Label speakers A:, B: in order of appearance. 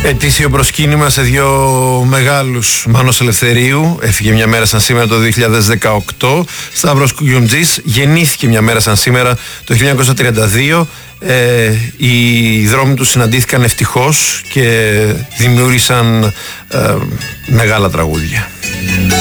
A: Ετήσιο προσκύνημα σε δύο μεγάλους. Μάνος Ελευθερίου έφυγε μια μέρα σαν σήμερα το 2018. Σταύρος Κουγιουντζής γεννήθηκε μια μέρα σαν σήμερα το 1932. Οι δρόμοι τους συναντήθηκαν ευτυχώς και δημιούργησαν μεγάλα τραγούδια.